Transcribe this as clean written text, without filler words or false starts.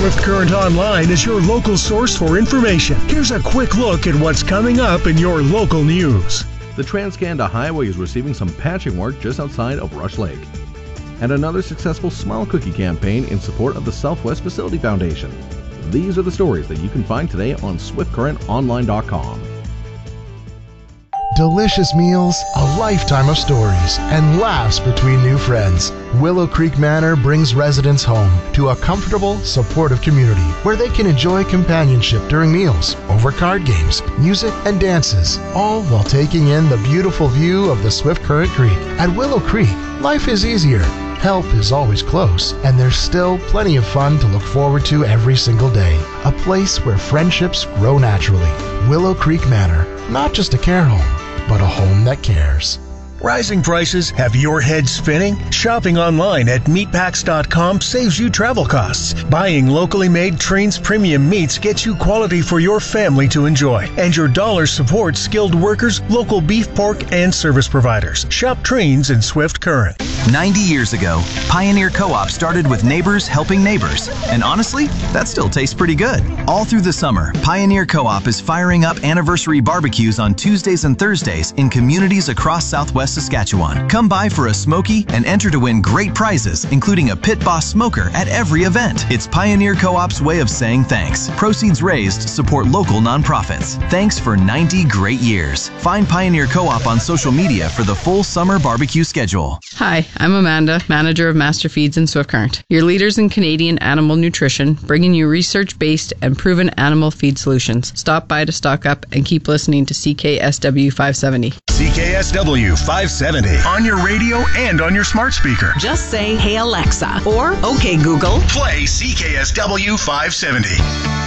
Swift Current Online is your local source for information. Here's a quick look at what's coming up in your local news. The Trans-Canada Highway is receiving some patching work just outside of Rush Lake. And another successful Smile Cookie campaign in support of the Southwest Facility Foundation. These are the stories that you can find today on SwiftCurrentOnline.com. Delicious meals, a lifetime of stories, and laughs between new friends. Willow Creek Manor brings residents home to a comfortable, supportive community where they can enjoy companionship during meals, over card games, music, and dances, all while taking in the beautiful view of the Swift Current Creek. At Willow Creek, life is easier. Help is always close, and there's still plenty of fun to look forward to every single day. A place where friendships grow naturally. Willow Creek Manor, not just a care home, but a home that cares. Rising prices have your head spinning? Shopping online at meatpacks.com saves you travel costs. Buying locally made Trains premium meats gets you quality for your family to enjoy. And your dollar supports skilled workers, local beef, pork, and service providers. Shop Trains in Swift Current. 90 years ago, Pioneer Co-op started with neighbors helping neighbors. And honestly, that still tastes pretty good. All through the summer, Pioneer Co-op is firing up anniversary barbecues on Tuesdays and Thursdays in communities across Southwest Saskatchewan. Come by for a smoky and enter to win great prizes, including a Pit Boss smoker at every event. It's Pioneer Co-op's way of saying thanks. Proceeds raised support local nonprofits. Thanks for 90 great years. Find Pioneer Co-op on social media for the full summer barbecue schedule. Hi, I'm Amanda, manager of Master Feeds in Swift Current. Your leaders in Canadian animal nutrition, bringing you research-based and proven animal feed solutions. Stop by to stock up and keep listening to CKSW 570. CKSW 570 on your radio and on your smart speaker. Just say, "Hey Alexa," or "Okay Google, play CKSW 570."